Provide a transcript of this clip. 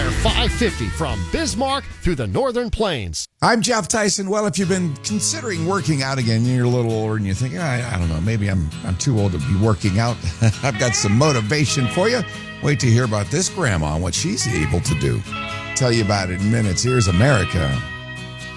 Empire 550 from Bismarck through the Northern Plains. I'm Jeff Tyson. Well, if you've been considering working out again, you're a little older and you think, I don't know, maybe I'm too old to be working out. I've got some motivation for you. Wait to hear about this grandma and what she's able to do. Tell you about it in minutes. Here's America